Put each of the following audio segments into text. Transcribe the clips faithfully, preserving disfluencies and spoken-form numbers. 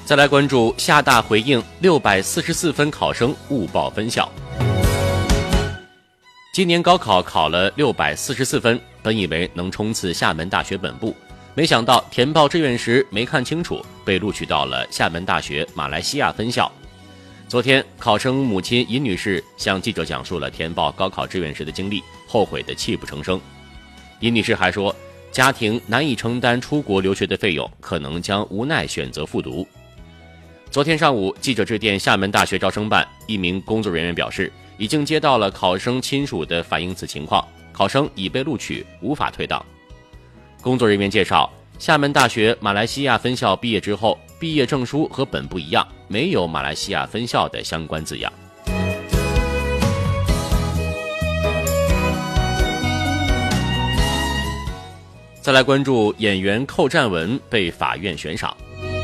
再来关注厦大回应六百四十四分考生误报分校。今年高考考了六百四十四分，本以为能冲刺厦门大学本部，没想到填报志愿时没看清楚，被录取到了厦门大学马来西亚分校。昨天，考生母亲尹女士向记者讲述了填报高考志愿时的经历，后悔的泣不成声。尹女士还说，家庭难以承担出国留学的费用，可能将无奈选择复读。昨天上午，记者致电厦门大学招生办，一名工作人员表示，已经接到了考生亲属的反映此情况，考生已被录取，无法退档。工作人员介绍，厦门大学马来西亚分校毕业之后，毕业证书和本部一样，没有马来西亚分校的相关字样。再来关注演员寇占文被法院悬赏。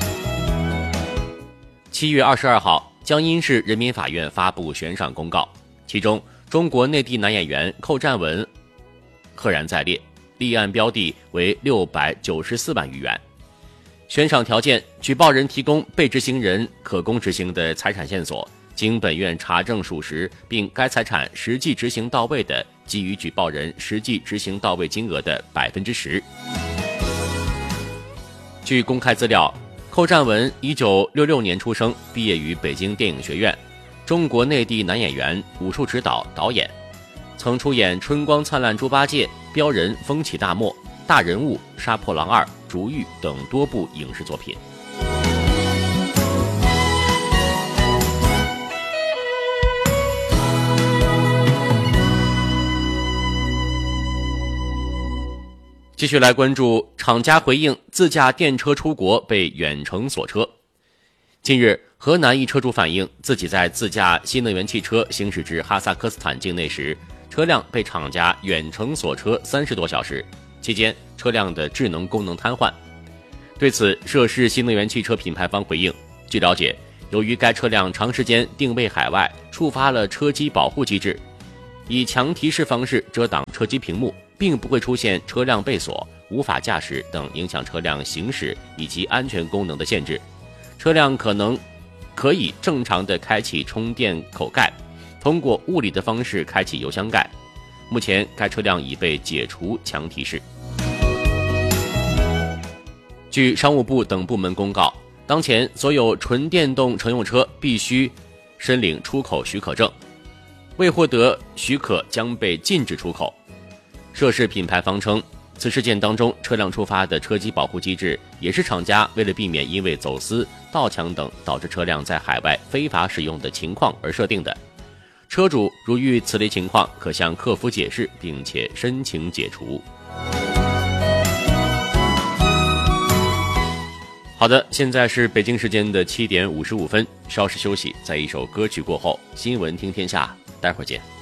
七月二十二号，江阴市人民法院发布悬赏公告，其中中国内地男演员寇占文赫然在列，立案标的为六百九十四万余元。悬赏条件：举报人提供被执行人可供执行的财产线索，经本院查证属实，并该财产实际执行到位的，给予举报人实际执行到位金额的百分之十。据公开资料，寇占文一九六六年出生，毕业于北京电影学院，中国内地男演员、武术指导、导演，曾出演《春光灿烂猪八戒》《镖人》《风起大漠》《大人物》《杀破狼二》《逐狱》等多部影视作品。继续来关注厂家回应自驾电车出国被远程锁车。近日，河南一车主反映，自己在自驾新能源汽车行驶至哈萨克斯坦境内时，车辆被厂家远程锁车三十多小时，期间车辆的智能功能瘫痪。对此，涉事新能源汽车品牌方回应，据了解，由于该车辆长时间定位海外，触发了车机保护机制，以强提示方式遮挡车机屏幕，并不会出现车辆被锁、无法驾驶等影响车辆行驶以及安全功能的限制。车辆可能可以正常的开启充电口盖，通过物理的方式开启油箱盖。目前该车辆已被解除强提示。据商务部等部门公告，当前所有纯电动乘用车必须申领出口许可证，未获得许可将被禁止出口。涉事品牌方称，此事件当中车辆触发的车机保护机制也是厂家为了避免因为走私、盗抢等导致车辆在海外非法使用的情况而设定的。车主如遇此类情况，可向客服解释并且申请解除。好的，现在是北京时间的七点五十五分，稍事休息，在一首歌曲过后，新闻听天下，待会儿见。